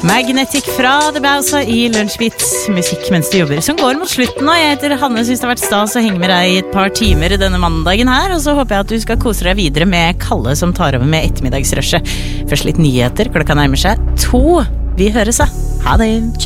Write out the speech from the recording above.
Magnetic fra The Bowser I Lunsjbits musikk mens du jobber, som går mot slutten nå. Jeg heter Hanne, synes det har vært stas å henge med deg I et par timer denne mandagen her, og så håper jeg at du skal kose deg videre med Kalle som tar over med ettermiddagsrushet. Først litt nyheter, klokka nærmer seg 2. Vi høres da. Ha det!